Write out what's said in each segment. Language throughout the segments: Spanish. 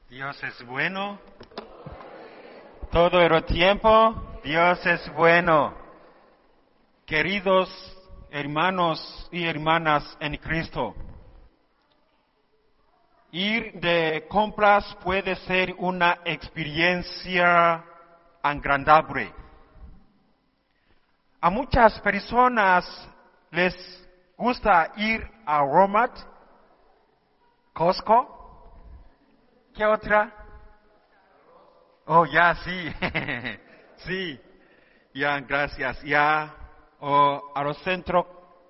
Dios es bueno. Todo el tiempo, Dios es bueno. Queridos hermanos y hermanas en Cristo, ir de compras puede ser una experiencia agradable. A muchas personas les gusta ir a Walmart, Costco. ¿Qué otra? Oh, ya, sí. Sí. Ya, gracias. Ya, a los centros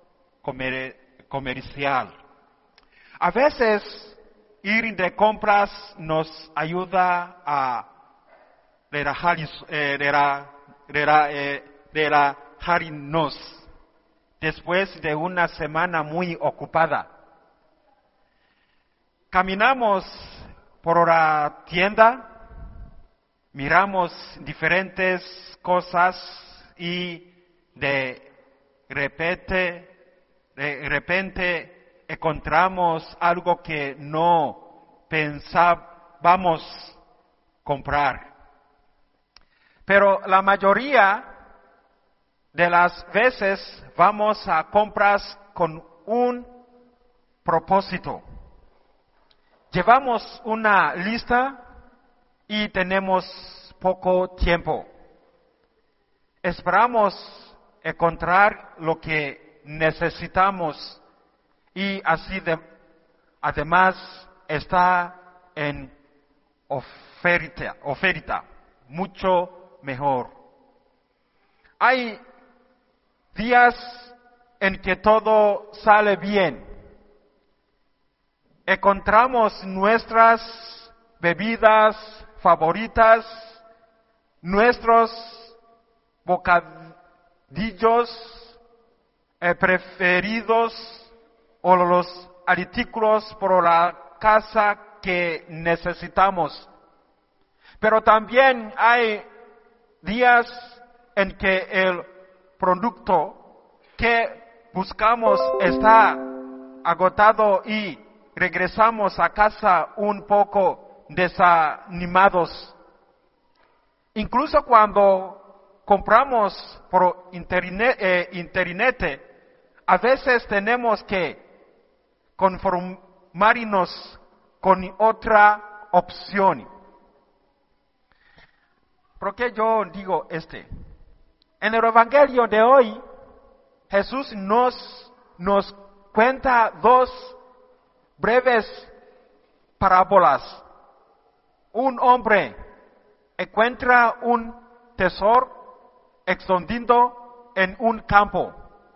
comercial. A veces, ir de compras nos ayuda a relajarnos después de una semana muy ocupada. Caminamos por la tienda, miramos diferentes cosas y de repente encontramos algo que no pensábamos comprar. Pero la mayoría de las veces vamos a compras con un propósito. Llevamos una lista y tenemos poco tiempo. Esperamos encontrar lo que necesitamos y así además está en oferta, mucho mejor. Hay días en que todo sale bien. Encontramos nuestras bebidas favoritas, nuestros bocadillos preferidos o los artículos por la casa que necesitamos. Pero también hay días en que el producto que buscamos está agotado y regresamos a casa un poco desanimados. Incluso cuando compramos por internet, a veces tenemos que conformarnos con otra opción. ¿Por qué yo digo En el Evangelio de hoy, Jesús nos cuenta dos breves parábolas. Un hombre encuentra un tesoro escondido en un campo.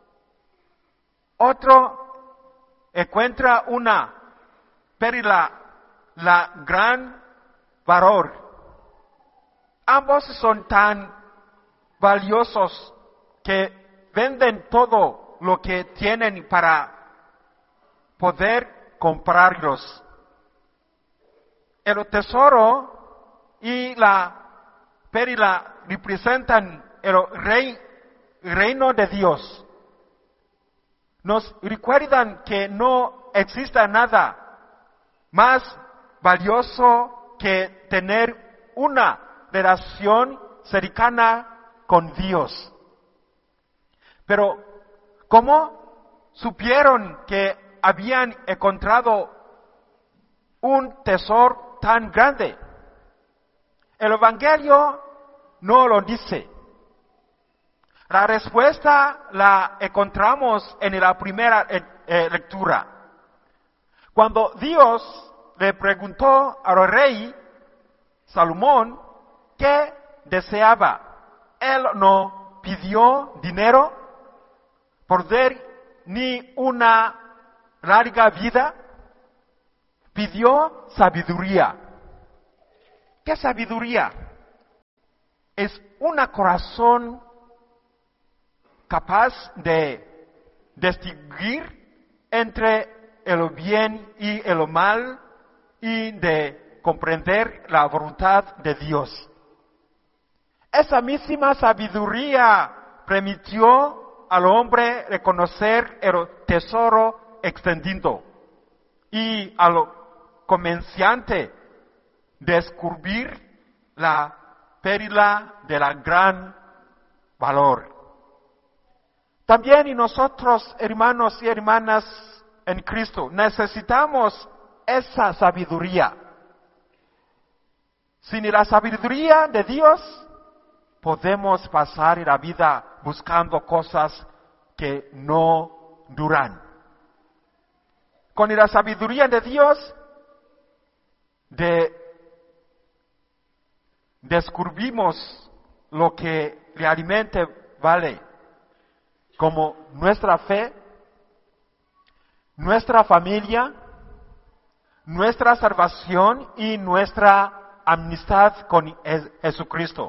Otro encuentra una perla, la gran valor. Ambos son tan valiosos que venden todo lo que tienen para poder comprarlos. El tesoro y la perla representan el reino de Dios. Nos recuerdan que no existe nada más valioso que tener una relación cercana con Dios. Pero, ¿cómo supieron que habían encontrado un tesoro tan grande? El Evangelio no lo dice. La respuesta la encontramos en la primera lectura. Cuando Dios le preguntó al rey Salomón qué deseaba, él no pidió dinero, poder ni una larga vida, pidió sabiduría. ¿Qué sabiduría? Es un corazón capaz de distinguir entre el bien y el mal y de comprender la voluntad de Dios. Esa misma sabiduría permitió al hombre reconocer el tesoro extendido y al comerciante descubrir la pérdida de la gran valor. También y nosotros, hermanos y hermanas en Cristo, necesitamos esa sabiduría. Sin la sabiduría de Dios, podemos pasar la vida buscando cosas que no duran. Con la sabiduría de Dios, descubrimos lo que realmente vale, como nuestra fe, nuestra familia, nuestra salvación y nuestra amistad con Jesucristo.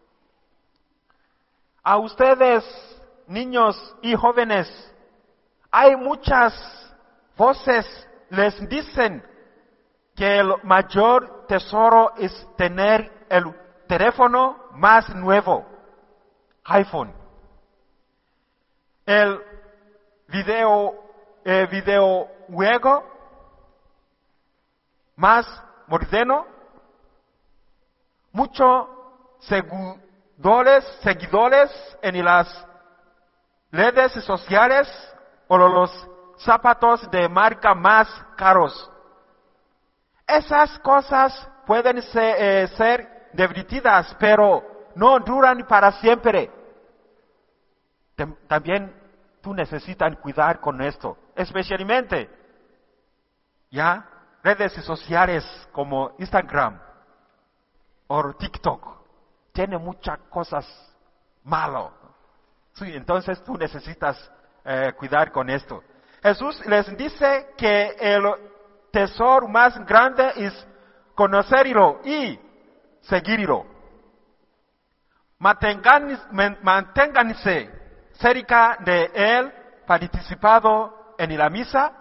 A ustedes, niños y jóvenes, hay muchas voces les dicen que el mayor tesoro es tener el teléfono más nuevo, iPhone. El videojuego más moderno, muchos seguidores en las redes sociales o los zapatos de marca más caros. Esas cosas pueden ser divertidas, pero no duran para siempre. También tú necesitas cuidar con esto, especialmente ya redes sociales como Instagram o TikTok tienen muchas cosas malas. Sí, entonces tú necesitas cuidar con esto. Jesús les dice que el tesoro más grande es conocerlo y seguirlo. Manténganse cerca de Él, participando en la misa,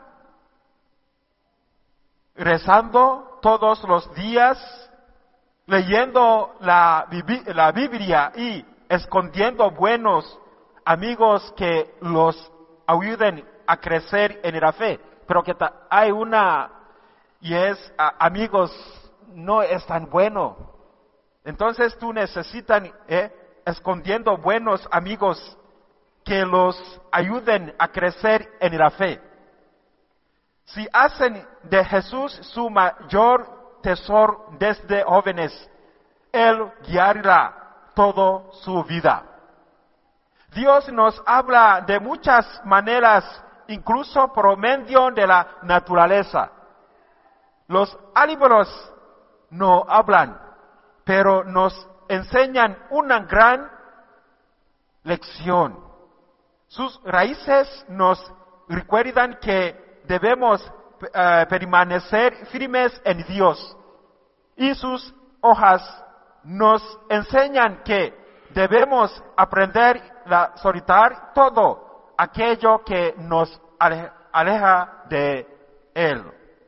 rezando todos los días, leyendo la Biblia y escondiendo buenos amigos que los ayuden a crecer en la fe. Pero que hay amigos no es tan bueno. Entonces tú necesitas escondiendo buenos amigos que los ayuden a crecer en la fe. Si hacen de Jesús su mayor tesoro desde jóvenes, Él guiará toda su vida. Dios nos habla de muchas maneras, incluso por medio de la naturaleza. Los árboles no hablan, pero nos enseñan una gran lección. Sus raíces nos recuerdan que debemos permanecer firmes en Dios. Y sus hojas nos enseñan que debemos aprender a soltar todo aquello que nos aleja de Él.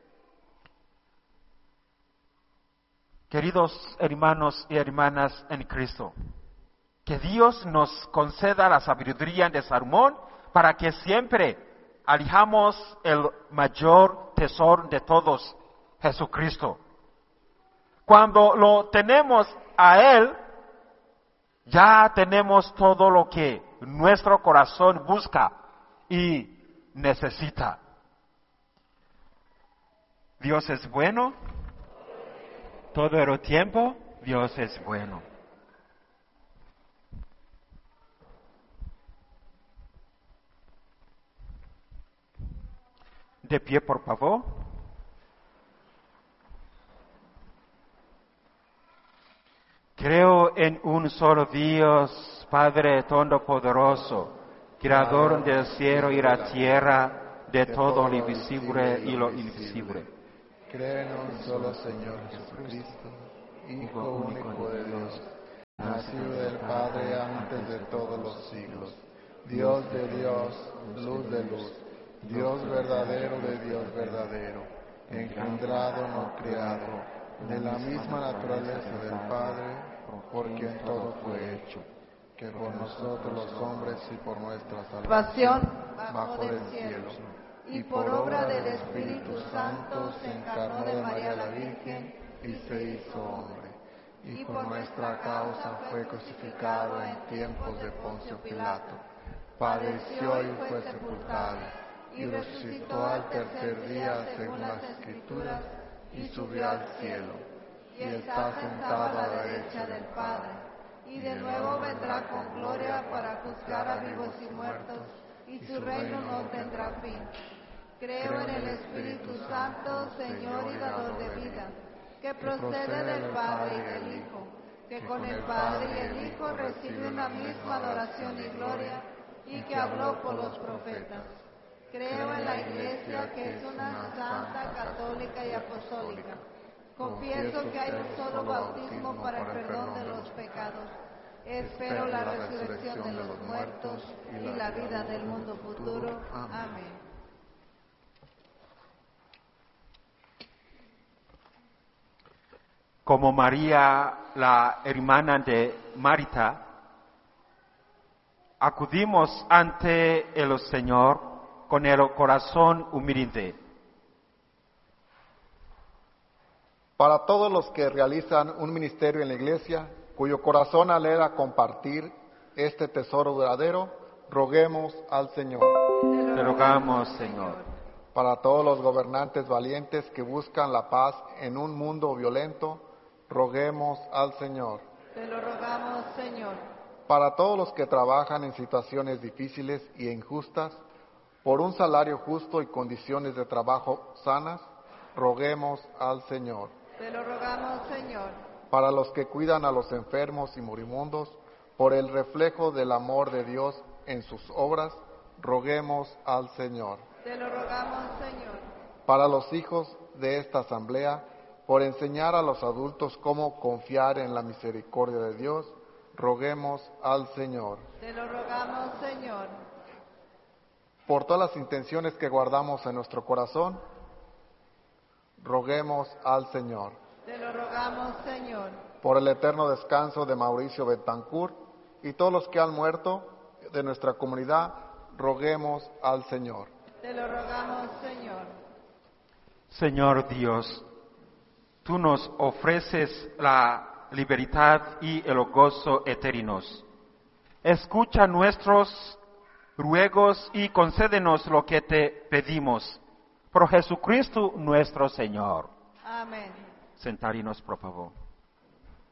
Queridos hermanos y hermanas en Cristo, que Dios nos conceda la sabiduría de Salomón para que siempre elijamos el mayor tesoro de todos, Jesucristo. Cuando lo tenemos a Él, ya tenemos todo lo que nuestro corazón busca y necesita. Dios es bueno. Todo el tiempo, Dios es bueno. De pie, por favor. Creo en un solo Dios, Padre Todopoderoso, Creador del cielo y la tierra, de todo lo visible y lo invisible. Creo en un solo Señor Jesucristo, Hijo único de Dios, nacido del Padre antes de todos los siglos, Dios de Dios, luz de luz, Dios verdadero de Dios verdadero, engendrado no creado, de la misma naturaleza del Padre, por quien todo fue hecho, que por nosotros los hombres y por nuestra salvación bajó del cielo, y por obra del Espíritu Santo se encarnó de María la Virgen, y se hizo hombre, y por nuestra causa fue crucificado en tiempos de Poncio Pilato. Padeció y fue sepultado, y resucitó al tercer día según las Escrituras, y subió al cielo, y está sentado a la derecha del Padre, y de nuevo vendrá con gloria para juzgar a vivos y muertos, y su reino no tendrá fin. Creo en el Espíritu Santo, Señor y dador de vida, que procede del Padre y del Hijo, que con el Padre y el Hijo reciben la misma adoración y gloria, y que habló por los profetas. Creo en la Iglesia, que es una santa, católica y apostólica. Confieso que hay un solo bautismo para el perdón de los pecados. Espero la resurrección de los muertos y la vida del mundo futuro. Amén. Como María, la hermana de Marta, acudimos ante el Señor con el corazón humilde. Para todos los que realizan un ministerio en la Iglesia, cuyo corazón anhela compartir este tesoro duradero, roguemos al Señor. Te rogamos, Señor. Para todos los gobernantes valientes que buscan la paz en un mundo violento, roguemos al Señor. Te lo rogamos, Señor. Para todos los que trabajan en situaciones difíciles e injustas, por un salario justo y condiciones de trabajo sanas, roguemos al Señor. Te lo rogamos, Señor. Para los que cuidan a los enfermos y moribundos, por el reflejo del amor de Dios en sus obras, roguemos al Señor. Te lo rogamos, Señor. Para los hijos de esta asamblea, por enseñar a los adultos cómo confiar en la misericordia de Dios, roguemos al Señor. Te lo rogamos, Señor. Por todas las intenciones que guardamos en nuestro corazón, roguemos al Señor. Te lo rogamos, Señor. Por el eterno descanso de Mauricio Betancourt y todos los que han muerto de nuestra comunidad, roguemos al Señor. Te lo rogamos, Señor. Señor Dios, tú nos ofreces la libertad y el gozo eternos. Escucha nuestros ruegos y concédenos lo que te pedimos. Por Jesucristo nuestro Señor. Amén. Sentarnos, por favor.